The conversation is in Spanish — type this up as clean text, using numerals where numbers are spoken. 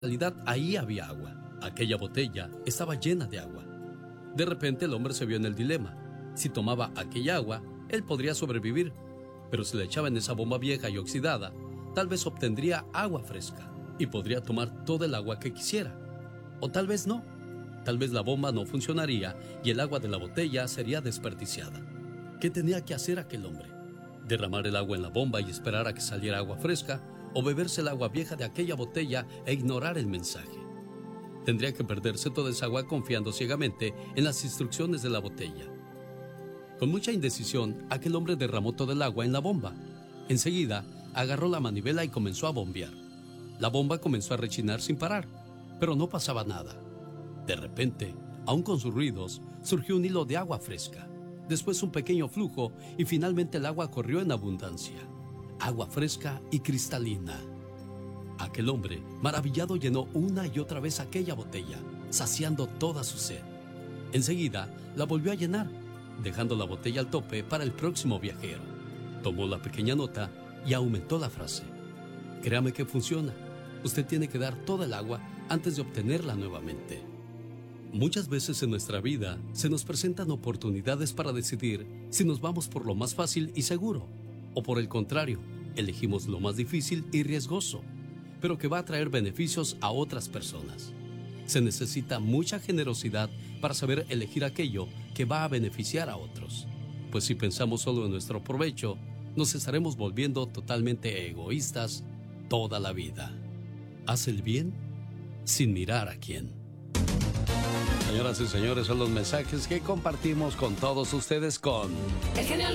realidad ahí había agua. Aquella botella estaba llena de agua. De repente el hombre se vio en el dilema. Si tomaba aquella agua, él podría sobrevivir. Pero si la echaba en esa bomba vieja y oxidada, tal vez obtendría agua fresca y podría tomar todo el agua que quisiera. O tal vez no. Tal vez la bomba no funcionaría y el agua de la botella sería desperdiciada. ¿Qué tenía que hacer aquel hombre? ¿Derramar el agua en la bomba y esperar a que saliera agua fresca? ¿O beberse el agua vieja de aquella botella e ignorar el mensaje? Tendría que perderse toda esa agua confiando ciegamente en las instrucciones de la botella. Con mucha indecisión, aquel hombre derramó todo el agua en la bomba. Enseguida, agarró la manivela y comenzó a bombear. La bomba comenzó a rechinar sin parar, pero no pasaba nada. De repente, aún con sus ruidos, surgió un hilo de agua fresca. Después un pequeño flujo y finalmente el agua corrió en abundancia. Agua fresca y cristalina. Aquel hombre, maravillado, llenó una y otra vez aquella botella, saciando toda su sed. Enseguida, la volvió a llenar, dejando la botella al tope para el próximo viajero. Tomó la pequeña nota y aumentó la frase. Créame que funciona. Usted tiene que dar toda el agua antes de obtenerla nuevamente. Muchas veces en nuestra vida se nos presentan oportunidades para decidir si nos vamos por lo más fácil y seguro, o por el contrario, elegimos lo más difícil y riesgoso, pero que va a traer beneficios a otras personas. Se necesita mucha generosidad para saber elegir aquello que va a beneficiar a otros, pues si pensamos solo en nuestro provecho, nos estaremos volviendo totalmente egoístas toda la vida. Haz el bien sin mirar a quién. Señoras y señores, son los mensajes que compartimos con todos ustedes con...